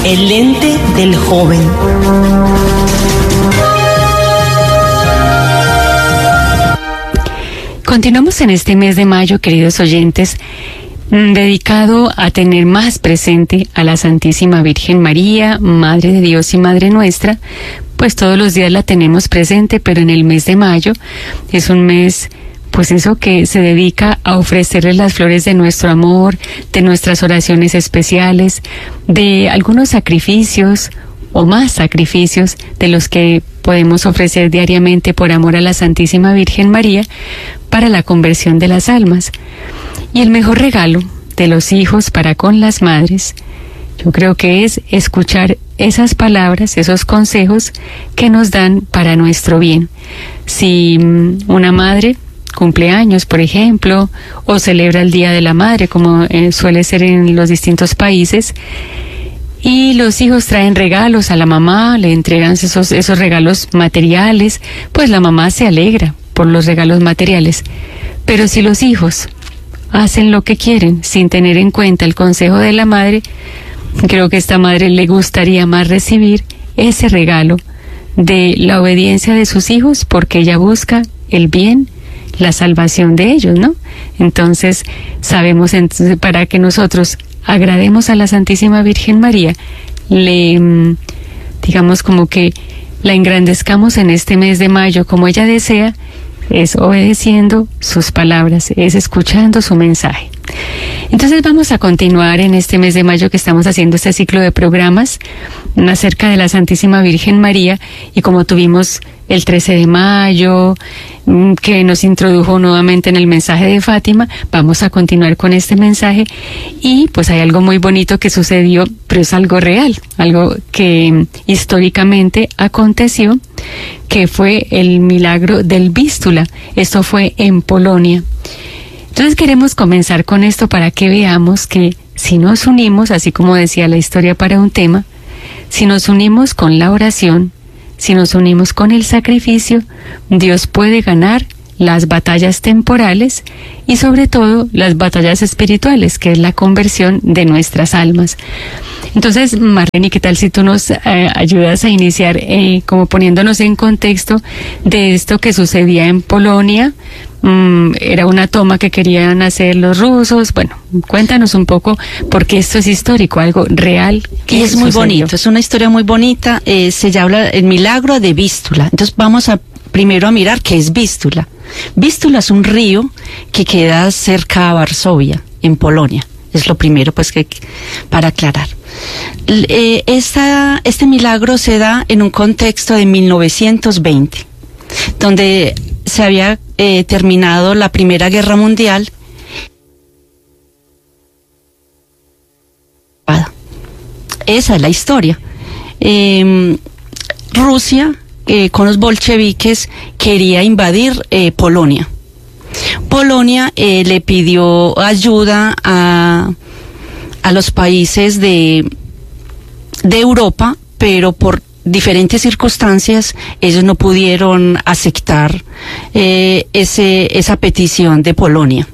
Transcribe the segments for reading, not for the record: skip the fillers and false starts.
El lente del joven. Continuamos en este mes de mayo, queridos oyentes, dedicado a tener más presente a la Santísima Virgen María, Madre de Dios y Madre nuestra. Pues todos los días la tenemos presente, pero en el mes de mayo es un mes, pues eso, que se dedica a ofrecerle las flores de nuestro amor, de nuestras oraciones especiales, de algunos sacrificios o más sacrificios de los que podemos ofrecer diariamente por amor a la Santísima Virgen María para la conversión de las almas. Y el mejor regalo de los hijos para con las madres, yo creo que es escuchar esas palabras, esos consejos que nos dan para nuestro bien. Si una madre cumple años, por ejemplo, o celebra el Día de la Madre, como suele ser en los distintos países, y los hijos traen regalos a la mamá, le entregan esos regalos materiales, pues la mamá se alegra por los regalos materiales. Pero si los hijos hacen lo que quieren sin tener en cuenta el consejo de la madre, creo que a esta madre le gustaría más recibir ese regalo de la obediencia de sus hijos, porque ella busca el bien, la salvación de ellos, ¿no? Entonces, sabemos, para que nosotros agrademos a la Santísima Virgen María, digamos como que la engrandezcamos en este mes de mayo como ella desea, es obedeciendo sus palabras, es escuchando su mensaje. Entonces vamos a continuar en este mes de mayo que estamos haciendo este ciclo de programas acerca de la Santísima Virgen María, y como tuvimos el 13 de mayo, que nos introdujo nuevamente en el mensaje de Fátima, vamos a continuar con este mensaje. Y pues hay algo muy bonito que sucedió, pero es algo real, algo que históricamente aconteció, que fue el milagro del Vístula. Esto fue en Polonia. Entonces queremos comenzar con esto para que veamos que si nos unimos, así como decía la historia para un tema, si nos unimos con la oración, si nos unimos con el sacrificio, Dios puede ganar las batallas temporales y sobre todo las batallas espirituales, que es la conversión de nuestras almas. Entonces, Marlene, ¿qué tal si tú nos ayudas a iniciar como poniéndonos en contexto de esto que sucedía en Polonia? Era una toma que querían hacer los rusos. Bueno, cuéntanos un poco, porque esto es histórico, algo real. Y es muy bonito, es una historia muy bonita. Se llama el milagro de Vístula. Entonces vamos primero a mirar qué es Vístula. Vístula es un río que queda cerca a Varsovia, en Polonia. Es lo primero, pues, que para aclarar. Este milagro se da en un contexto de 1920, donde se había terminado la Primera Guerra Mundial. Esa es la historia. Rusia, con los bolcheviques, quería invadir Polonia. Polonia le pidió ayuda a los países de Europa, pero por diferentes circunstancias ellos no pudieron aceptar esa petición de Polonia.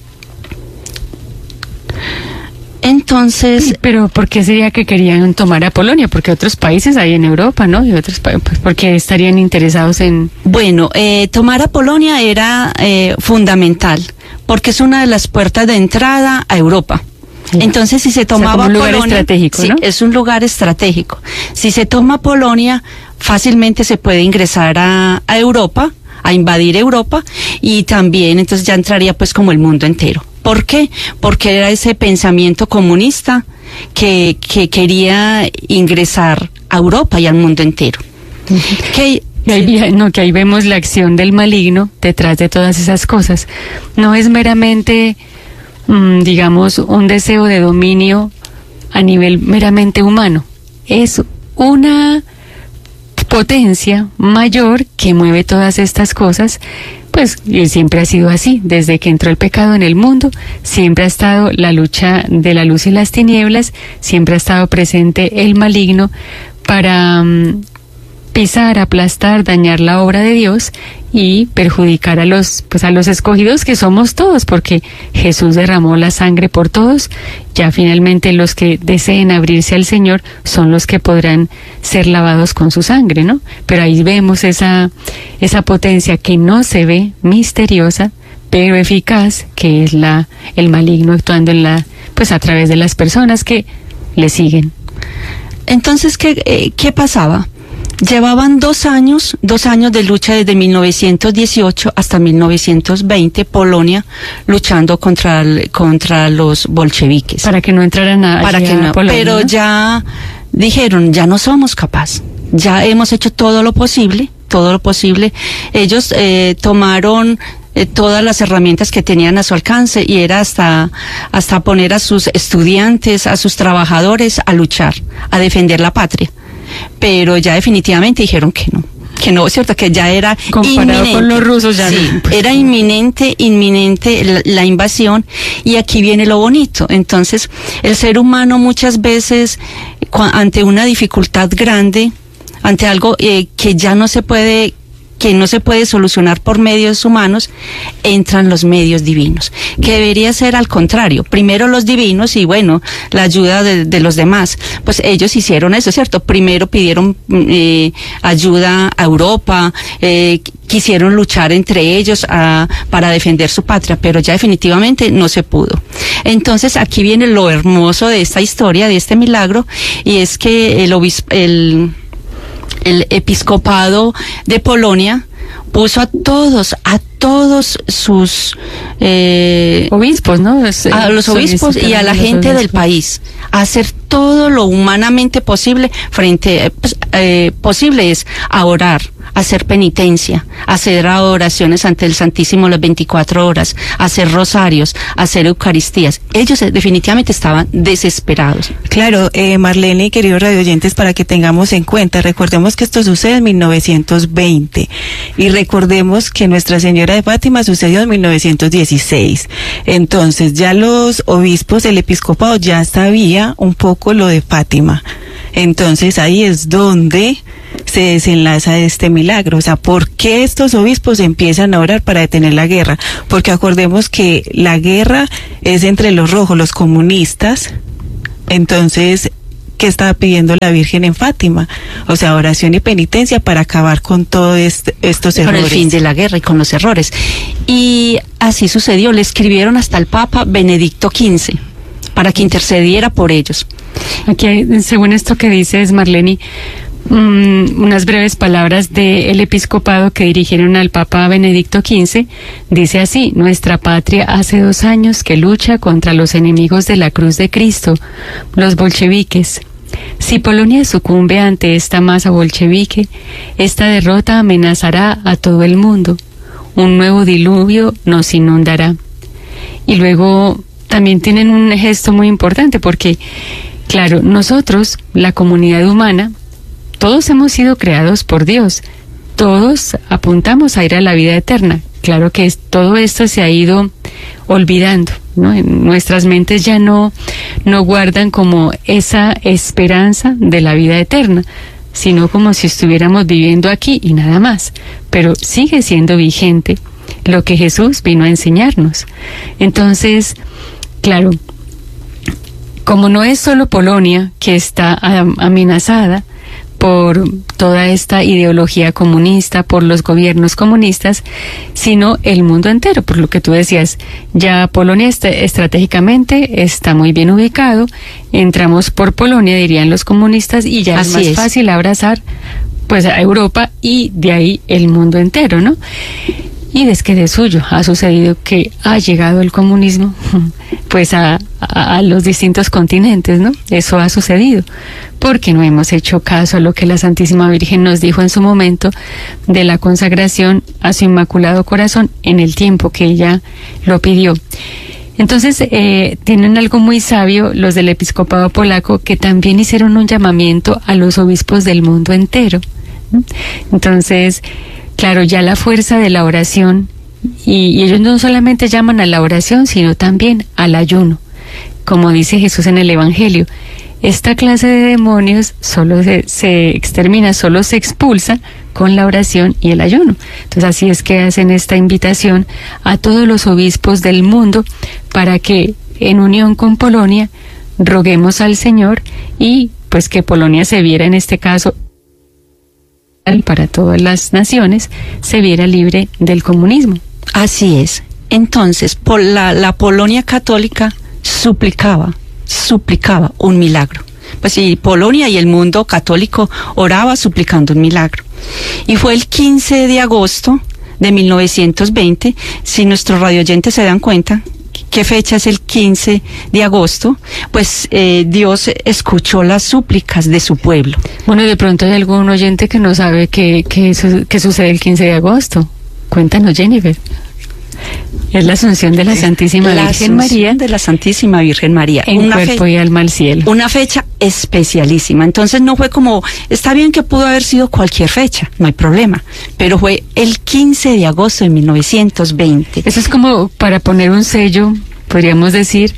Entonces, pero ¿por qué sería que querían tomar a Polonia? Porque otros países hay en Europa, ¿no? Y otros pues, ¿por qué estarían interesados en...? Bueno, tomar a Polonia era fundamental, porque es una de las puertas de entrada a Europa. Entonces, si se tomaba, o sea, como un lugar estratégico, sí, ¿no? Es un lugar estratégico. Si se toma Polonia, fácilmente se puede ingresar a Europa, a invadir Europa, y también entonces ya entraría pues como el mundo entero. ¿Por qué? Porque era ese pensamiento comunista que quería ingresar a Europa y al mundo entero. Que ahí vemos la acción del maligno detrás de todas esas cosas. No es meramente, digamos, un deseo de dominio a nivel meramente humano. Es una potencia mayor que mueve todas estas cosas, pues siempre ha sido así. Desde que entró el pecado en el mundo, siempre ha estado la lucha de la luz y las tinieblas, siempre ha estado presente el maligno para pisar, aplastar, dañar la obra de Dios y perjudicar a los escogidos, que somos todos, porque Jesús derramó la sangre por todos. Ya finalmente los que deseen abrirse al Señor son los que podrán ser lavados con su sangre, ¿no? Pero ahí vemos esa potencia que no se ve, misteriosa, pero eficaz, que es el maligno actuando a través de las personas que le siguen. Entonces, ¿qué pasaba? Llevaban 2 años de lucha desde 1918 hasta 1920, Polonia luchando contra los bolcheviques. Para que no entraran a Polonia. Pero ya dijeron, ya no somos capaces, ya hemos hecho todo lo posible. Ellos tomaron todas las herramientas que tenían a su alcance, y era hasta poner a sus estudiantes, a sus trabajadores a luchar, a defender la patria. Pero ya definitivamente dijeron que no, ¿cierto? Que ya era comparado inminente. Con los rusos ya. Sí, era inminente la invasión, y aquí viene lo bonito. Entonces, el ser humano muchas veces, ante una dificultad grande, ante algo que no se puede solucionar por medios humanos, entran los medios divinos, que debería ser al contrario, primero los divinos y bueno, la ayuda de los demás. Pues ellos hicieron eso, ¿cierto? Primero pidieron ayuda a Europa, quisieron luchar entre ellos para defender su patria, pero ya definitivamente no se pudo. Entonces aquí viene lo hermoso de esta historia, de este milagro, y es que el episcopado de Polonia puso a todos sus obispos, ¿no? A los obispos y a la gente del país a hacer todo lo humanamente posible posible es a orar, hacer penitencia, hacer oraciones ante el Santísimo las 24 horas, hacer rosarios, hacer eucaristías. Ellos definitivamente estaban desesperados. Claro, Marlene y queridos radioyentes, para que tengamos en cuenta, recordemos que esto sucede en 1920 y recordemos que Nuestra Señora de Fátima sucedió en 1916. Entonces ya los obispos, el episcopado ya sabía un poco lo de Fátima. Entonces ahí es donde se desenlaza este milagro. O sea, ¿por qué estos obispos empiezan a orar para detener la guerra? Porque acordemos que la guerra es entre los rojos, los comunistas. Entonces, ¿qué estaba pidiendo la Virgen en Fátima? O sea, oración y penitencia para acabar con todos estos errores. Con el fin de la guerra y con los errores. Y así sucedió. Le escribieron hasta el Papa Benedicto XV para que intercediera por ellos. Aquí, según esto que dices, Marlene, unas breves palabras del episcopado que dirigieron al Papa Benedicto XV. Dice así: nuestra patria hace 2 años que lucha contra los enemigos de la cruz de Cristo, los bolcheviques. Si Polonia sucumbe ante esta masa bolchevique, esta derrota amenazará a todo el mundo. Un nuevo diluvio nos inundará. Y luego también tienen un gesto muy importante, porque claro, nosotros, la comunidad humana, todos hemos sido creados por Dios, todos apuntamos a ir a la vida eterna. Claro que todo esto se ha ido olvidando, ¿no? En nuestras mentes ya no guardan como esa esperanza de la vida eterna, sino como si estuviéramos viviendo aquí y nada más. Pero sigue siendo vigente lo que Jesús vino a enseñarnos. Entonces, claro, como no es solo Polonia que está amenazada por toda esta ideología comunista, por los gobiernos comunistas, sino el mundo entero, por lo que tú decías. Ya Polonia estratégicamente está muy bien ubicado, entramos por Polonia, dirían los comunistas, y ya es más fácil abrazar pues a Europa y de ahí el mundo entero, ¿no? Y es que de suyo ha sucedido que ha llegado el comunismo pues a los distintos continentes, ¿no? Eso ha sucedido porque no hemos hecho caso a lo que la Santísima Virgen nos dijo en su momento de la consagración a su Inmaculado Corazón en el tiempo que ella lo pidió. Entonces, tienen algo muy sabio los del episcopado polaco, que también hicieron un llamamiento a los obispos del mundo entero. Entonces, claro, ya la fuerza de la oración, y ellos no solamente llaman a la oración, sino también al ayuno. Como dice Jesús en el Evangelio, esta clase de demonios solo se extermina, solo se expulsa con la oración y el ayuno. Entonces así es que hacen esta invitación a todos los obispos del mundo para que en unión con Polonia roguemos al Señor y pues que Polonia se viera en este caso para todas las naciones, se viera libre del comunismo. Así es. Entonces, la Polonia católica suplicaba un milagro. Pues sí, Polonia y el mundo católico oraba suplicando un milagro. Y fue el 15 de agosto de 1920, si nuestros radioyentes se dan cuenta, ¿qué fecha es el 15 de agosto? Pues Dios escuchó las súplicas de su pueblo. Bueno, de pronto hay algún oyente que no sabe qué sucede el 15 de agosto. Cuéntanos, Jennifer. Es la Asunción de la Santísima Virgen María. De la Santísima Virgen María. En cuerpo y alma al cielo. Una fecha especialísima. Entonces no fue como, está bien que pudo haber sido cualquier fecha, no hay problema, pero fue el 15 de agosto de 1920. Eso es como para poner un sello, podríamos decir,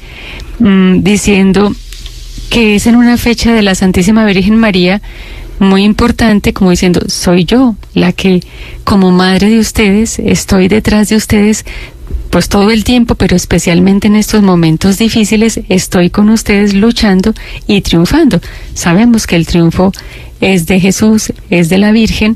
diciendo que es en una fecha de la Santísima Virgen María muy importante, como diciendo, soy yo la que como madre de ustedes estoy detrás de ustedes pues todo el tiempo, pero especialmente en estos momentos difíciles estoy con ustedes luchando y triunfando. Sabemos que el triunfo es de Jesús, es de la Virgen,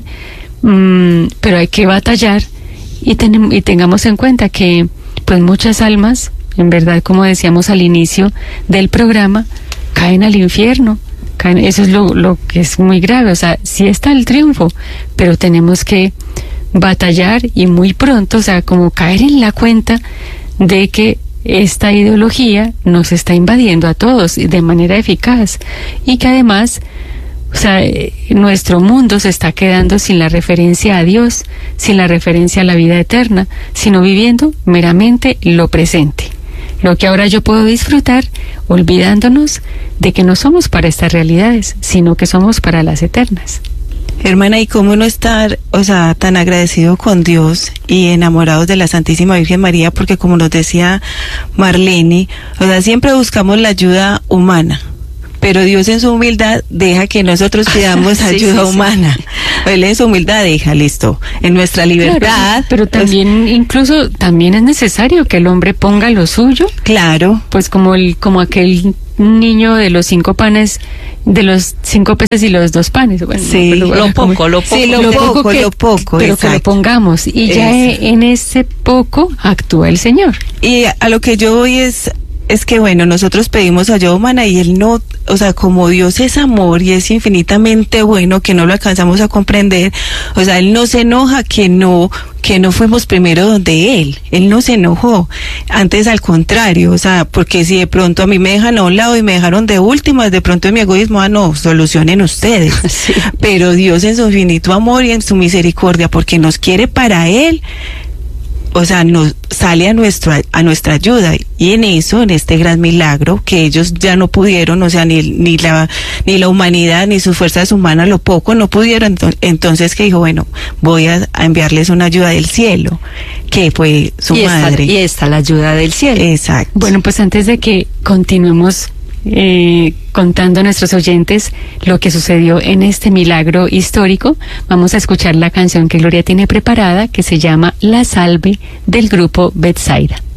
pero hay que batallar y tengamos en cuenta que pues muchas almas, en verdad, como decíamos al inicio del programa, caen al infierno. Eso es lo que es muy grave. O sea, sí está el triunfo, pero tenemos que batallar y muy pronto, o sea, como caer en la cuenta de que esta ideología nos está invadiendo a todos de manera eficaz y que además, o sea, nuestro mundo se está quedando sin la referencia a Dios, sin la referencia a la vida eterna, sino viviendo meramente lo presente. Lo que ahora yo puedo disfrutar, olvidándonos de que no somos para estas realidades, sino que somos para las eternas. Hermana, ¿y cómo no estar, o sea, tan agradecido con Dios y enamorados de la Santísima Virgen María? Porque como nos decía Marlene, o sea, siempre buscamos la ayuda humana, pero Dios en su humildad deja que nosotros pidamos ayuda humana. Él en su humildad deja, listo, en nuestra libertad. Claro, pero también, incluso, también es necesario que el hombre ponga lo suyo. Claro. Pues como aquel niño de los 5 panes, de los 5 peces y los 2 panes. Bueno, sí, no, lo poco. Sí, lo poco, pero exacto, que lo pongamos. Y ya en ese poco actúa el Señor. Y a lo que yo voy es que bueno, nosotros pedimos ayuda humana y Él no, o sea, como Dios es amor y es infinitamente bueno, que no lo alcanzamos a comprender, o sea, Él no se enoja que no fuimos primero donde Él no se enojó, antes al contrario, o sea, porque si de pronto a mí me dejan a un lado y me dejaron de últimas, de pronto en mi egoísmo, no, solucionen ustedes, sí. Pero Dios en su infinito amor y en su misericordia, porque nos quiere para Él, o sea, nos sale a nuestra ayuda, y en eso, en este gran milagro que ellos ya no pudieron, o sea, ni la humanidad ni sus fuerzas humanas, lo poco no pudieron, entonces que dijo, bueno, voy a enviarles una ayuda del cielo, que fue su madre. Y está la ayuda del cielo. Exacto. Bueno, pues antes de que continuemos contando a nuestros oyentes lo que sucedió en este milagro histórico, vamos a escuchar la canción que Gloria tiene preparada, que se llama La Salve, del grupo Betsaida.